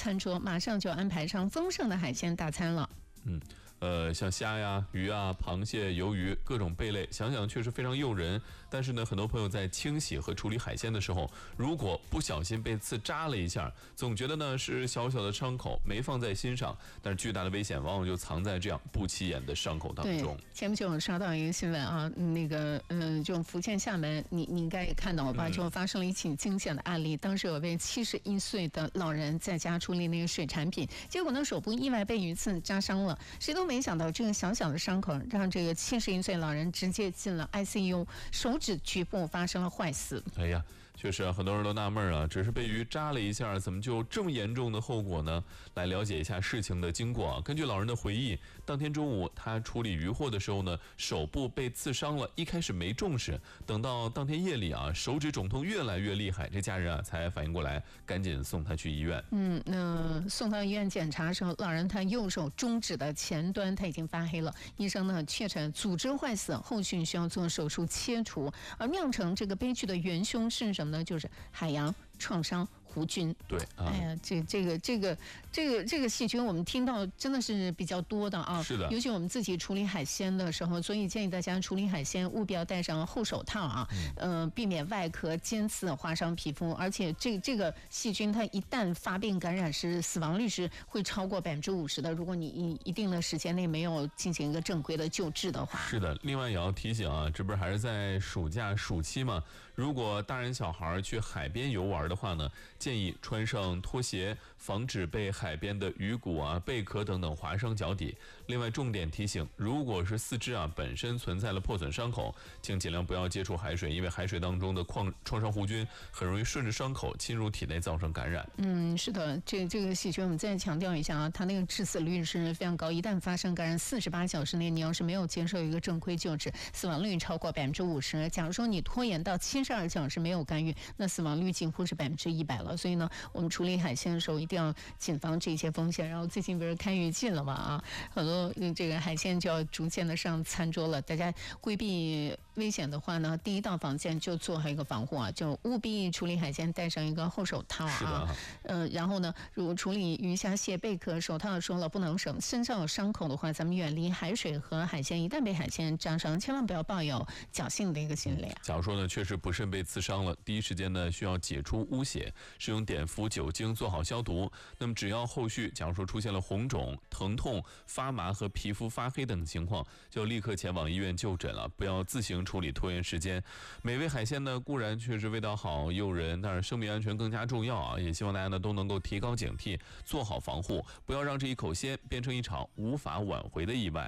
餐桌马上就安排上丰盛的海鲜大餐了。 像虾呀、鱼啊、螃蟹、鱿鱼各种贝类，想想确实非常诱人。但是呢，很多朋友在清洗和处理海鲜的时候，如果不小心被刺扎了一下，总觉得呢是小小的伤口，没放在心上，但是巨大的危险往往就藏在这样不起眼的伤口当中。 前不久我刷到一个新闻啊，就福建厦门，你应该也看到吧？就发生了一起惊险的案例。当时有位71岁的老人在家处理那个水产品，结果呢手部意外被鱼刺扎伤了，谁都没想到这个小小的伤口让这个71岁老人直接进了 ICU， 手指局部发生了坏死。 哎呀，确实啊，很多人都纳闷啊，只是被鱼扎了一下，怎么就这么严重的后果呢？来了解一下事情的经过啊。根据老人的回忆，当天中午他处理鱼货的时候呢，手部被刺伤了，一开始没重视，等到当天夜里啊，手指肿痛越来越厉害，这家人啊才反应过来，赶紧送他去医院。 送到医院检查的时候，老人他右手中指的前端他已经发黑了，医生呢确诊组织坏死，后续需要做手术切除。而酿成这个悲剧的元凶是什么呢？就是海洋创伤弧菌。 对， 哎呀，这个细菌我们听到真的是比较多的啊。 是的， 尤其我们自己处理海鲜的时候，所以建议大家处理海鲜务必要戴上厚手套啊，避免外壳尖刺划伤皮肤。而且这个细菌它一旦发病感染，是死亡率是会超过50%的。如果你一定的时间内没有进行一个正规的救治的话。 是的，另外也要提醒啊，这不是还是在暑期嘛？如果大人小孩去海边游玩的话呢，建议穿上拖鞋，防止被海边的鱼骨啊、贝壳等等划伤脚底。另外重点提醒，如果是四肢啊本身存在了破损伤口，请尽量不要接触海水，因为海水当中的创伤弧菌很容易顺着伤口侵入体内造成感染。 是的，这个细菌我们再强调一下啊，它那个致死率是非常高，一旦发生感染，48小时内你要是没有接受一个正规救治，死亡率超过50%。假如说你拖延到72小时没有干预，那死亡率几乎是100%了。所以呢，我们处理海鲜的时候一定要谨防这些风险。然后最近不是开渔季了嘛啊，很多这个海鲜就要逐渐的上餐桌了。大家规避危险的话呢，第一道防线就做好一个防护啊，就务必处理海鲜戴上一个厚手套啊。 是的。 然后呢，如果处理鱼虾蟹贝壳，手套说了不能省，身上有伤口的话，咱们远离海水和海鲜。一旦被海鲜扎伤，千万不要抱有侥幸的一个心理啊。 假如说呢，确实不慎被刺伤了，第一时间呢需要解除污血，使用碘伏酒精做好消毒。那么只要后续假如说出现了红肿、疼痛、发麻和皮肤发黑等情况，就立刻前往医院就诊了，不要自行处理拖延时间。美味海鲜呢固然确实味道好诱人，但是生命安全更加重要啊！也希望大家呢都能够提高警惕，做好防护，不要让这一口鲜变成一场无法挽回的意外。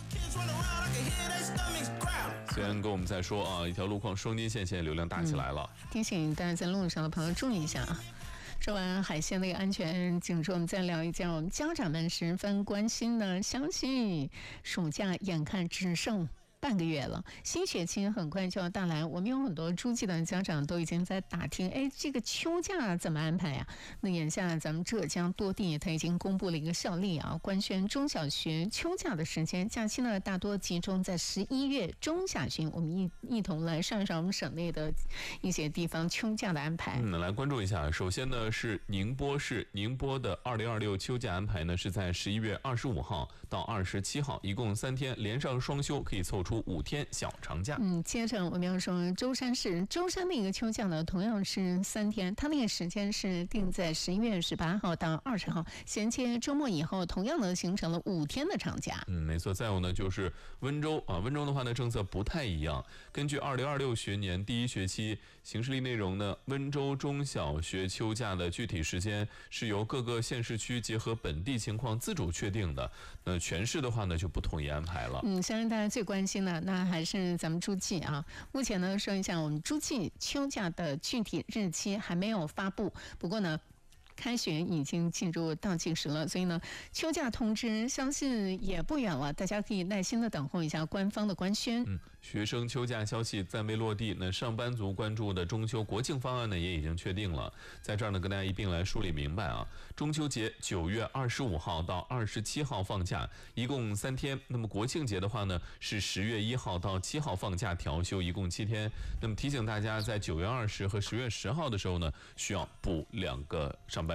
虽然跟我们在说啊，一条路况双金线现在流量大起来了， 提醒大家在路上的朋友注意一下啊。说完海鲜的一个安全警示，我们再聊一件我们家长们十分关心的消息：暑假眼看只剩半个月了，新学期很快就要到来。我们有很多诸暨的家长都已经在打听，这个秋假怎么安排呀？那眼下咱们浙江多地它已经公布了一个校例啊，官宣中小学秋假的时间，假期呢大多集中在11月中下旬。我们一同来上一上我们省内的一些地方秋假的安排。 来关注一下。首先呢是宁波市，宁波的2026秋假安排呢是在11月25号到27号，一共3天，连上双休，可以凑出5天小长假。 接着我们要说舟山市，舟山的一个秋假呢，同样是3天，它那个时间是定在11月18号到20号，衔接周末以后，同样呢形成了5天的长假。 没错。再有呢就是温州啊，温州的话呢政策不太一样。根据2026学年第1学期行事历内容呢，温州中小学秋假的具体时间是由各个县市区结合本地情况自主确定的。那全市的话呢就不统一安排了。 相信大家最关心的那还是咱们诸暨啊。目前呢说一下我们诸暨秋假的具体日期还没有发布，不过呢开学已经进入倒计时了，所以呢秋假通知相信也不远了，大家可以耐心的等候一下官方的官宣。 学生秋假消息暂未落地，那上班族关注的中秋国庆方案呢也已经确定了。在这儿呢跟大家一并来梳理明白啊。中秋节9月25号到27号放假，一共3天。那么国庆节的话呢是10月1号到7号放假调休，一共7天。那么提醒大家在9月20和10月10号的时候呢需要补2个上班日。